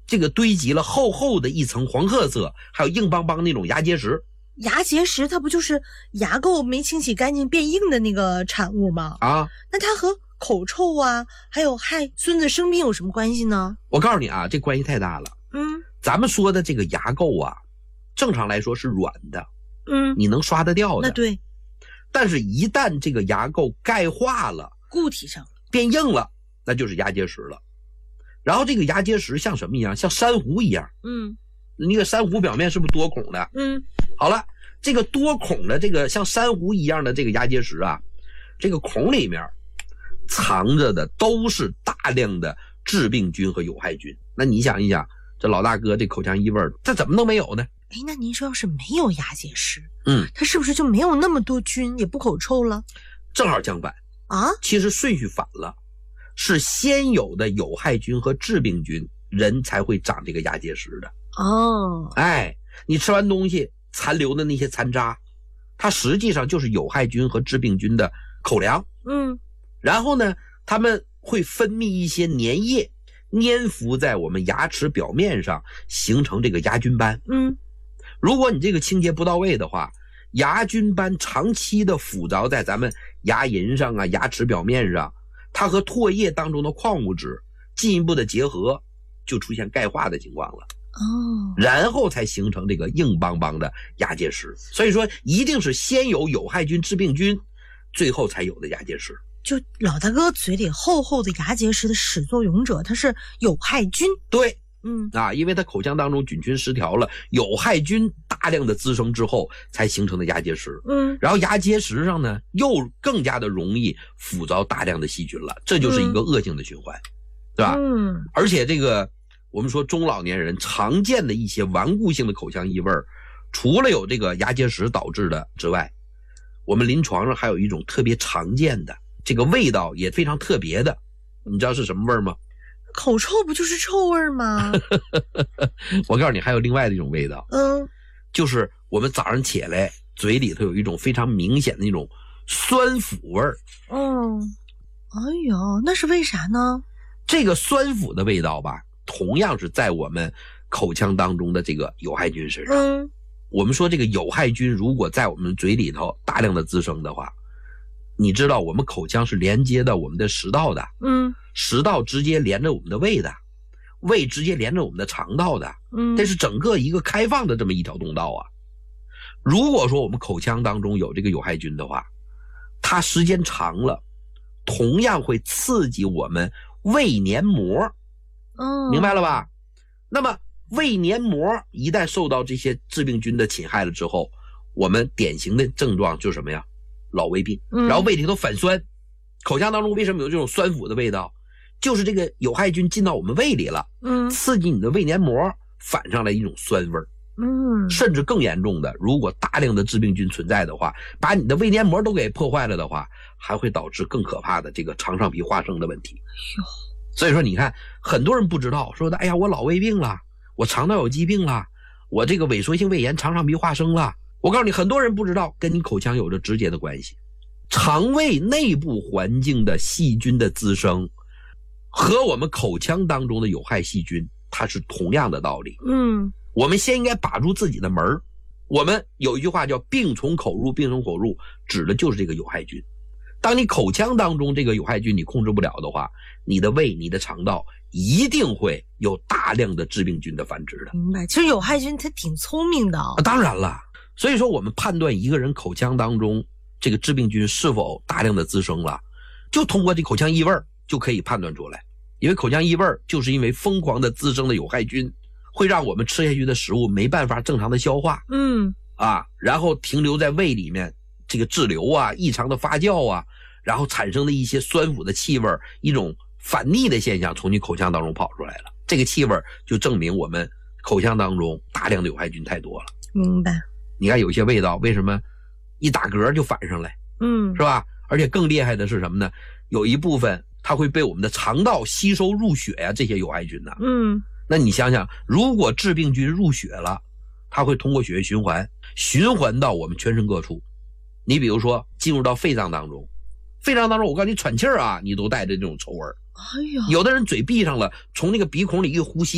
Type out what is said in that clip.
这个堆积了厚厚的一层黄褐色，还有硬邦邦那种牙结石。 牙结石它不就是牙垢没清洗干净变硬的那个产物吗？ 啊， 那它和口臭啊，还有害孙子生病有什么关系呢？ 我告诉你啊，这关系太大了。咱们说的这个牙垢啊，正常来说是软的，你能刷得掉的。 那对。 但是一旦这个牙垢钙化了， 固体上变硬了，那就是牙结石了。然后这个牙结石像什么一样？像珊瑚一样。那个珊瑚表面是不是多孔的？好了，这个多孔的这个像珊瑚一样的这个牙结石啊，这个孔里面藏着的都是大量的致病菌和有害菌。那你想一想，这老大哥这口腔异味这怎么能没有呢？ 那您说要是没有牙结石，它是不是就没有那么多菌，也不口臭了？ 正好相反啊， 其实顺序反了，是先有的有害菌和致病菌，人才会长这个牙结石的。你吃完东西残留的那些残渣，它实际上就是有害菌和致病菌的口粮。然后呢，它们会分泌一些粘液，粘附在我们牙齿表面上，形成这个牙菌斑。如果你这个清洁不到位的话，牙菌斑长期的附着在咱们牙龈上啊、牙齿表面上，它和唾液当中的矿物质进一步的结合，就出现钙化的情况了。然后才形成这个硬邦邦的牙结石。所以说一定是先有有害菌致病菌，最后才有的牙结石。 就老大哥嘴里厚厚的牙结石的始作俑者，它是有害菌。 对，因为它口腔当中菌群失调了，有害菌大量的滋生之后才形成的牙结石。然后牙结石上呢又更加的容易附着大量的细菌了，这就是一个恶性的循环，对吧？而且这个我们说中老年人常见的一些顽固性的口腔异味，除了有这个牙结石导致的之外，我们临床上还有一种特别常见的，这个味道也非常特别的，你知道是什么味吗？ 口臭不就是臭味吗？ 我告诉你，还有另外的一种味道，就是我们早上起来嘴里头有一种非常明显的那种酸腐味儿。 那是为啥呢？ 这个酸腐的味道吧，同样是在我们口腔当中的这个有害菌身上。我们说这个有害菌如果在我们嘴里头大量的滋生的话，你知道我们口腔是连接到我们的食道的，食道直接连着我们的胃的，胃直接连着我们的肠道的，这是整个一个开放的这么一条通道啊。如果说我们口腔当中有这个有害菌的话，它时间长了，同样会刺激我们胃黏膜。明白了吧？那么胃黏膜一旦受到这些致病菌的侵害了之后，我们典型的症状就是什么呀？老胃病。然后胃里头反酸，口腔当中为什么有这种酸腐的味道？就是这个有害菌进到我们胃里了，刺激你的胃黏膜，反上来一种酸味儿。甚至更严重的，如果大量的致病菌存在的话，把你的胃黏膜都给破坏了的话，还会导致更可怕的这个肠上皮化生的问题。所以说你看，很多人不知道，说的哎呀，我老胃病了，我肠道有疾病了，我这个萎缩性胃炎肠上皮化生了。我告诉你，很多人不知道跟你口腔有着直接的关系。肠胃内部环境的细菌的滋生和我们口腔当中的有害细菌，它是同样的道理。我们先应该把住自己的门。我们有一句话叫病从口入，病从口入，指的就是这个有害菌。当你口腔当中这个有害菌你控制不了的话，你的胃、你的肠道一定会有大量的致病菌的繁殖的。 明白，其实有害菌它挺聪明的当然了，所以说我们判断一个人口腔当中这个致病菌是否大量的滋生了，就通过这口腔异味就可以判断出来。因为口腔异味就是因为疯狂的滋生的有害菌，会让我们吃下去的食物没办法正常的消化，然后停留在胃里面，这个滞留啊、异常的发酵啊，然后产生的一些酸腐的气味，一种反逆的现象从你口腔当中跑出来了。这个气味就证明我们口腔当中大量的有害菌太多了。 明白。 你看有些味道为什么一打嗝就反上来，是吧？而且更厉害的是什么呢？有一部分它会被我们的肠道吸收入血呀，这些有害菌呢。那你想想，如果致病菌入血了，它会通过血液循环到我们全身各处。你比如说进入到肺脏当中，我告诉你喘气儿啊，你都带着这种臭味。有的人嘴闭上了，从那个鼻孔里一呼吸